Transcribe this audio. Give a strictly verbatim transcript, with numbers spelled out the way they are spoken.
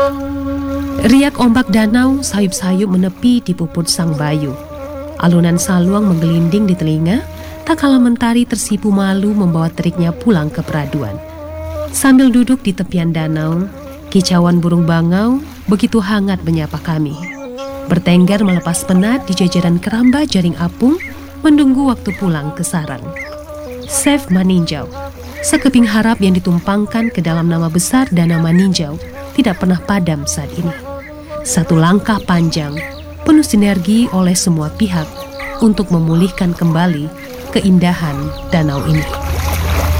Riak ombak danau sayup-sayup menepi di puput Sang Bayu. Alunan saluang menggelinding di telinga, tak kala Mentari tersipu malu membawa teriknya pulang ke peraduan. Sambil duduk di tepian danau, kicauan burung bangau begitu hangat menyapa kami. Bertengger melepas penat di jajaran keramba jaring apung, menunggu waktu pulang ke sarang. Chef Maninjau, sekeping harap yang ditumpangkan ke dalam nama besar Danau Maninjau tidak pernah padam saat ini. Satu langkah panjang, penuh sinergi oleh semua pihak untuk memulihkan kembali keindahan danau ini.